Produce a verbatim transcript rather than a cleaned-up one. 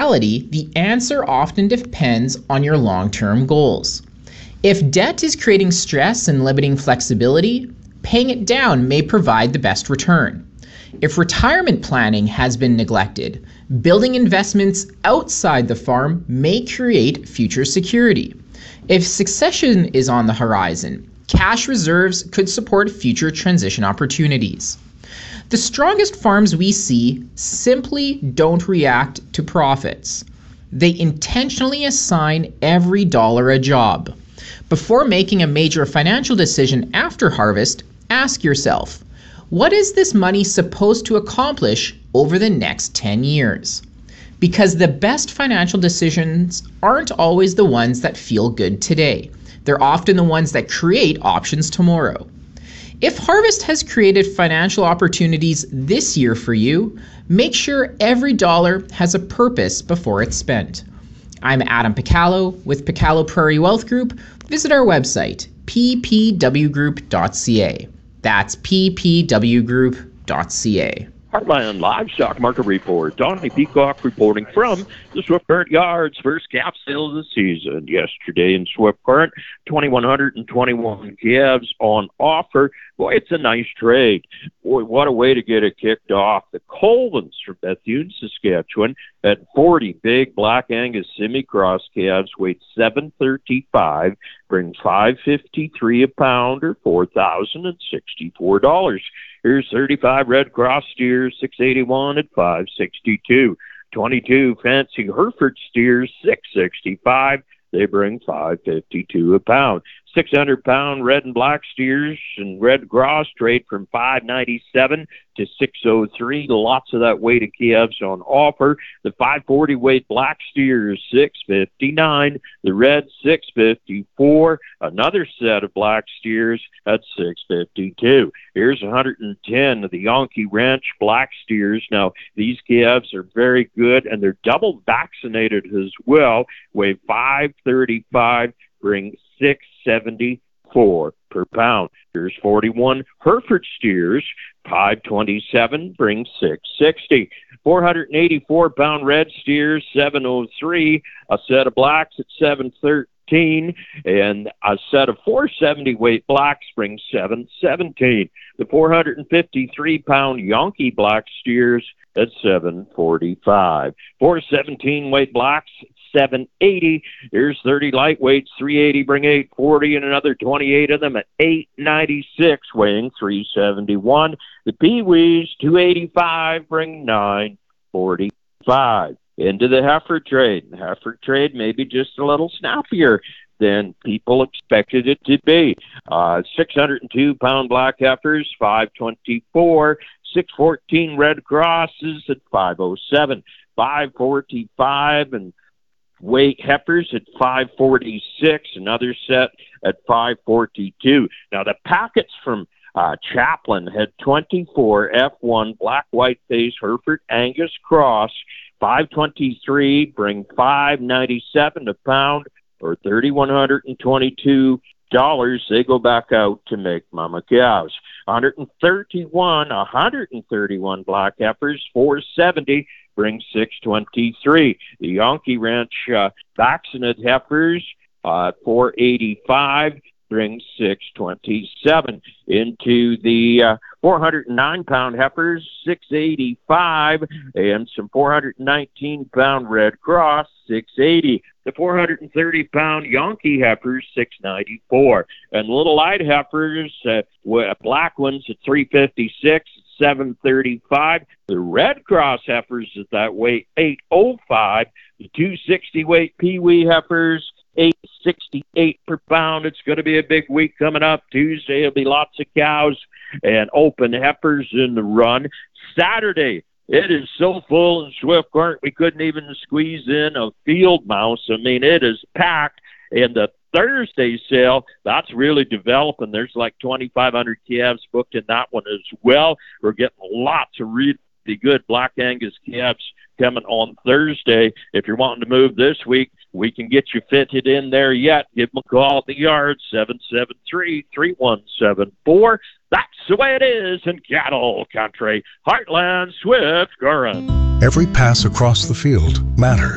reality, the answer often depends on your long-term goals. If debt is creating stress and limiting flexibility, paying it down may provide the best return. If retirement planning has been neglected, building investments outside the farm may create future security. If succession is on the horizon, cash reserves could support future transition opportunities. The strongest farms we see simply don't react to profits. They intentionally assign every dollar a job. Before making a major financial decision after harvest, ask yourself, what is this money supposed to accomplish over the next ten years? Because the best financial decisions aren't always the ones that feel good today. They're often the ones that create options tomorrow. If harvest has created financial opportunities this year for you, make sure every dollar has a purpose before it's spent. I'm Adam Picallo with Picallo Prairie Wealth Group. Visit our website, p p w group dot c a. That's p p w group dot c a. Heartland Livestock Market Report. Donnie Peacock reporting from the Swift Current Yards. First calf sale of the season yesterday in Swift Current. two thousand one hundred twenty-one calves on offer. Boy, it's a nice trade. Boy, what a way to get it kicked off. The Colvins from Bethune, Saskatchewan at forty big Black Angus semi-cross calves weighed seven thirty-five, bring five fifty-three a pound or four thousand sixty-four dollars. Here's thirty-five Red Cross steers, six eighty-one at five sixty-two. twenty-two fancy Hereford steers, six sixty-five. They bring five fifty-two a pound. six hundred pound red and black steers and Red Cross trade from five ninety-seven to six oh three. Lots of that weight of calves on offer. The five forty weight black steers, six fifty-nine. The red, six fifty-four. Another set of black steers at six fifty-two. Here's one hundred ten of the Yankee Ranch black steers. Now, these calves are very good, and they're double vaccinated as well. Weigh five thirty-five, bring six seventy-four per pound. Here's forty-one Hereford steers, five twenty-seven, bring six sixty. four eighty-four pound red steers, seven oh three. A set of blacks at seven thirteen, and a set of four seventy weight blacks brings seven seventeen. The four fifty-three pound Yankee black steers at seven forty-five. four seventeen weight blacks, seven eighty. Here's thirty lightweights, three eighty, bring eight forty, and another twenty-eight of them at eight ninety-six, weighing three seventy-one. The Pee-wees, two eighty-five, bring nine forty-five. Into the heifer trade. The heifer trade may be just a little snappier than people expected it to be. Uh, six hundred two pound black heifers, five twenty-four. six fourteen Red Crosses at five oh seven. five forty-five and weight heifers at five forty-six, another set at five forty-two. Now the packets from uh, Chaplin had twenty-four F one black white face Hereford Angus cross, five twenty-three, bring five ninety-seven a pound or three thousand one hundred twenty-two dollars. They go back out to make mama cows. one thirty-one, one thirty-one black heifers, four seventy, bring six twenty-three. The Yankee Ranch uh, vaccinate heifers, uh, four eighty-five, bring six twenty-seven. Into the uh, four oh nine pound heifers, six eighty-five, and some four nineteen pound Red Cross, six eighty. The four thirty pound Yankee heifers, six ninety-four. And little light heifers, uh, black ones at three fifty-six, seven thirty-five. The Red Cross heifers at that weight, eight oh five. The two sixty weight Pee-wee heifers, eight sixty-eight per pound. It's going to be a big week coming up. Tuesday will be lots of cows and open heifers in the run. Saturday, it is so full in Swift Current, we couldn't even squeeze in a field mouse. I mean, it is packed. And the Thursday sale, that's really developing. There's like twenty-five hundred calves booked in that one as well. We're getting lots of really good Black Angus calves coming on Thursday. If you're wanting to move this week, we can get you fitted in there yet. Give them a call at the yard, seven seven three, three one seven four. That's the way it is in cattle country. Heartland Swift Current. Every pass across the field matters.